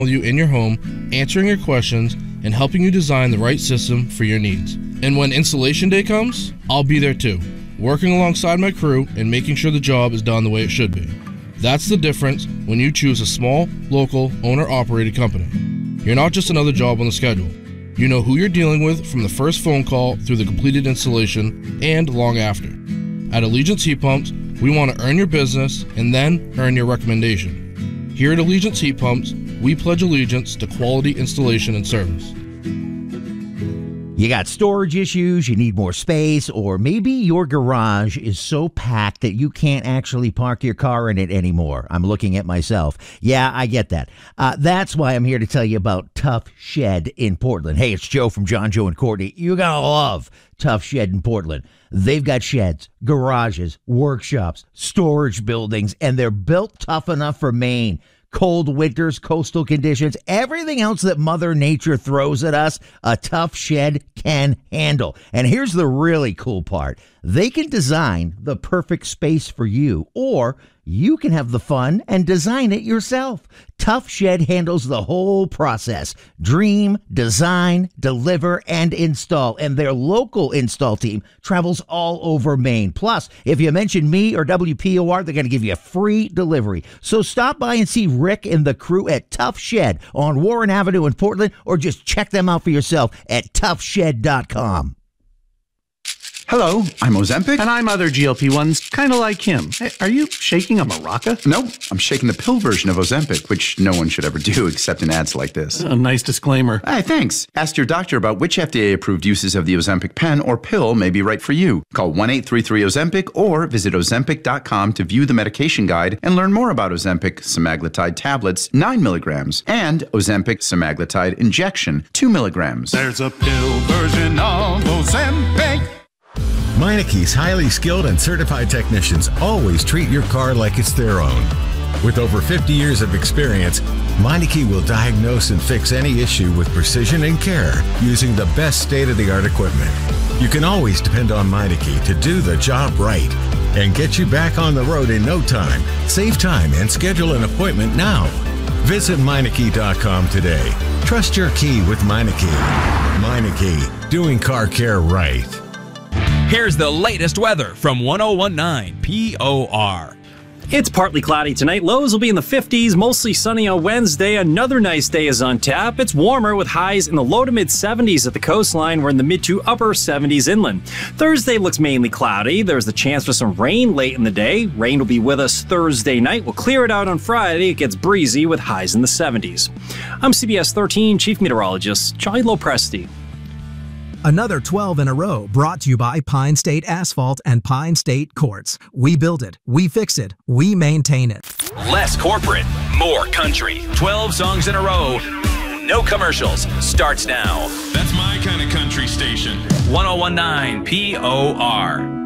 you in your home, answering your questions, and helping you design the right system for your needs. And when installation day comes, I'll be there too, working alongside my crew and making sure the job is done the way it should be. That's the difference when you choose a small, local, owner-operated company. You're not just another job on the schedule. You know who you're dealing with from the first phone call through the completed installation and long after. At Allegiance Heat Pumps, we want to earn your business and then earn your recommendation. Here at Allegiance Heat Pumps, we pledge allegiance to quality installation and service. You got storage issues, you need more space, or maybe your garage is so packed that you can't actually park your car in it anymore. I'm looking at myself. Yeah, I get that. That's why I'm here to tell you about Tough Shed in Portland. Hey, it's Joe from John, Joe, and Courtney. You're going to love Tough Shed in Portland. They've got sheds, garages, workshops, storage buildings, and they're built tough enough for Maine. Cold winters, coastal conditions, everything else that Mother Nature throws at us, a Tough Shed can handle. And here's the really cool part. They can design the perfect space for you, or you can have the fun and design it yourself. Tough Shed handles the whole process. Dream, design, deliver, and install. And their local install team travels all over Maine. Plus, if you mention me or WPOR, they're going to give you a free delivery. So stop by and see Rick and the crew at Tough Shed on Warren Avenue in Portland, or just check them out for yourself at toughshed.com. Hello, I'm Ozempic. And I'm other GLP-1s, kind of like him. Hey, are you shaking a maraca? No, I'm shaking the pill version of Ozempic, which no one should ever do except in ads like this. A nice disclaimer. Hey, thanks. Ask your doctor about which FDA-approved uses of the Ozempic pen or pill may be right for you. Call 1-833-OZEMPIC or visit Ozempic.com to view the medication guide and learn more about Ozempic semaglutide tablets, 9 milligrams, and Ozempic semaglutide injection, 2 milligrams. There's a pill version of Ozempic. Meineke's highly skilled and certified technicians always treat your car like it's their own. With over 50 years of experience, Meineke will diagnose and fix any issue with precision and care using the best state-of-the-art equipment. You can always depend on Meineke to do the job right and get you back on the road in no time. Save time and schedule an appointment now. Visit Meineke.com today. Trust your key with Meineke. Meineke, doing car care right. Here's the latest weather from 1019 POR. It's partly cloudy tonight. Lows will be in the 50s, mostly sunny on Wednesday. Another nice day is on tap. It's warmer with highs in the low to mid 70s at the coastline. We're in the mid to upper 70s inland. Thursday looks mainly cloudy. There's the chance for some rain late in the day. Rain will be with us Thursday night. We'll clear it out on Friday. It gets breezy with highs in the 70s. I'm CBS 13 Chief Meteorologist Charlie Lopresti. Another 12 in a row brought to you by Pine State Asphalt and Pine State Quartz. We build it, we fix it, we maintain it. Less corporate, more country. 12 songs in a row. No commercials. Starts now. That's my kind of country station. 1019 POR.